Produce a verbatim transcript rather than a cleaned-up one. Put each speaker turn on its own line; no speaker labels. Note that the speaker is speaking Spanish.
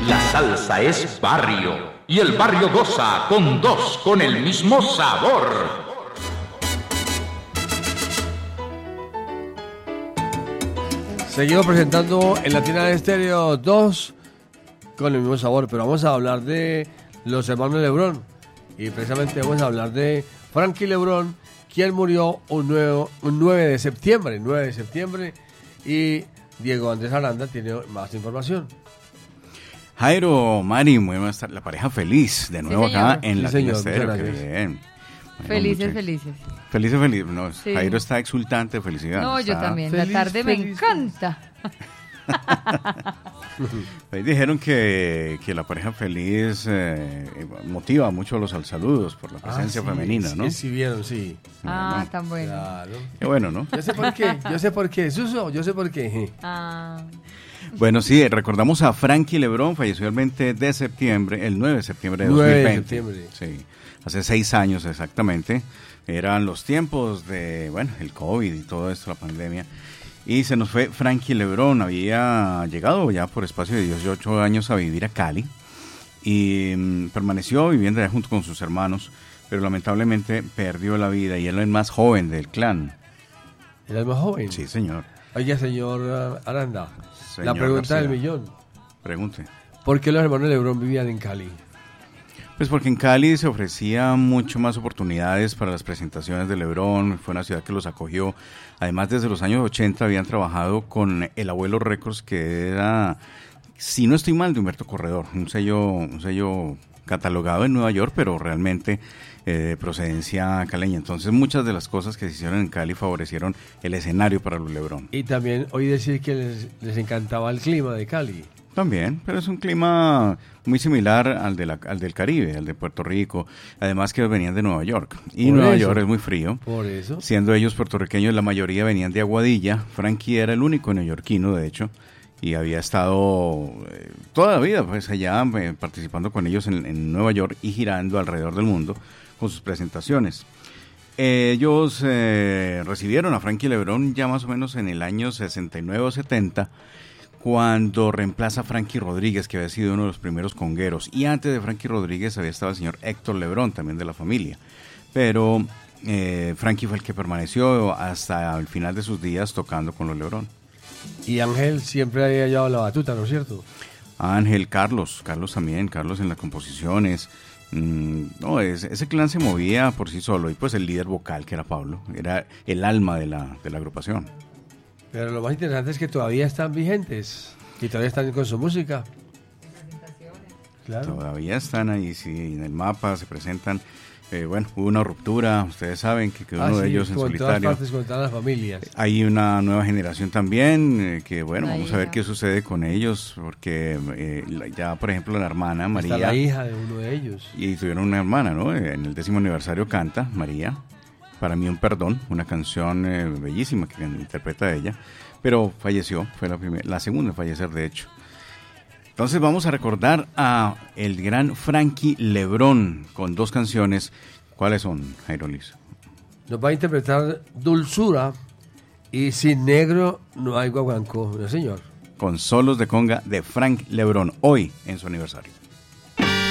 La salsa es barrio y el barrio goza con dos con el mismo sabor.
Seguimos presentando en Latina Estéreo dos con el mismo sabor, pero vamos a hablar de los hermanos Lebrón y precisamente vamos a hablar de Frankie Lebrón, quien murió un, nuevo, un nueve de septiembre, nueve de septiembre, y Diego Andrés Aranda tiene más información.
Jairo, Mari, muy buenas tardes. La pareja feliz de nuevo
sí,
acá en
sí,
Latina
señor,
Estéreo. Qué
gracias.
bien. Bueno,
Felices,
mucho.
felices.
Felices, felices. No,
Sí.
Jairo está exultante de felicidad.
No, yo
está...
también.
feliz,
La tarde me
feliz.
encanta.
Ahí dijeron que, que la pareja feliz eh, motiva mucho los saludos por la presencia
Ah, sí,
femenina,
sí,
¿no?
Sí, vieron, sí.
Ah,
Bueno,
tan bueno.
Claro.
qué bueno, ¿no?
Yo sé por qué, yo sé por qué, Suso, yo sé por qué.
Ah,
Bueno, sí, recordamos a Frankie Lebrón, falleció el veinte de septiembre, el nueve de septiembre de
nueve de
dos mil veinte.
septiembre.
Sí, hace seis años exactamente. Eran los tiempos de, bueno, el COVID y todo esto, la pandemia. Y se nos fue Frankie Lebrón, había llegado ya por espacio de dieciocho años a vivir a Cali y mm, permaneció viviendo allá junto con sus hermanos, pero lamentablemente perdió la vida y él es el más joven del clan.
¿Era el más joven?
Sí, señor.
Oiga, señor uh, Aranda, la
Señor
pregunta
García.
del millón.
Pregunte.
¿Por qué los hermanos Lebrón vivían en Cali?
Pues porque en Cali se ofrecía mucho más oportunidades para las presentaciones de Lebrón, fue una ciudad que los acogió. Además, desde los años ochenta habían trabajado con el Abuelo Records, que era, si no estoy mal, de Humberto Corredor, un sello, un sello catalogado en Nueva York, pero realmente eh, de procedencia caleña. Entonces, muchas de las cosas que se hicieron en Cali favorecieron el escenario para los Lebrón.
Y también oí decir que les, les encantaba el clima de Cali.
También, pero es un clima muy similar al, de la, al del Caribe, al de Puerto Rico, además que ellos venían de Nueva York, y
Por
Nueva
eso.
York es muy frío,
Por eso.
siendo ellos puertorriqueños, la mayoría venían de Aguadilla. Frankie era el único neoyorquino, de hecho, y había estado eh, toda la vida pues allá eh, participando con ellos en, en Nueva York y girando alrededor del mundo con sus presentaciones. Ellos eh, recibieron a Frankie Lebrón ya más o menos en el año sesenta y nueve o setenta, cuando reemplaza a Frankie Rodríguez, que había sido uno de los primeros congueros. Y antes de Frankie Rodríguez había estado el señor Héctor Lebrón, también de la familia. Pero eh, Frankie fue el que permaneció hasta el final de sus días tocando con los Lebrón.
Y Ángel siempre había llevado la batuta, ¿no es cierto?
Ángel, Carlos, Carlos también, Carlos en las composiciones. Mm, no, ese, ese clan se movía por sí solo. Y pues el líder vocal, que era Pablo, era el alma de la, de la agrupación.
Pero lo más interesante es que todavía están vigentes y todavía están con su música. Claro.
Todavía están ahí, sí, en el mapa se presentan. Eh, bueno, hubo una ruptura, ustedes saben que quedó
Ah,
uno
sí,
de ellos en
con
solitario.
todas partes, con todas las familias.
Hay una nueva generación también, eh, que bueno,
La
vamos
hija.
a ver qué sucede con ellos, porque eh, la- ya, por ejemplo, la hermana María,
Está la hija de uno de ellos.
y tuvieron una hermana, ¿no? Eh, En el décimo aniversario canta María, Para mí un perdón, una canción eh, bellísima que interpreta ella, pero falleció, fue la, primera, la segunda en fallecer, de hecho. Entonces vamos a recordar a el gran Frankie Lebrón con dos canciones. ¿Cuáles son, Jairo Liz?
Nos va a interpretar Dulzura y Sin Negro no hay guaguancó, ¿no, señor?
Con solos de conga de Frank Lebrón, hoy en su aniversario.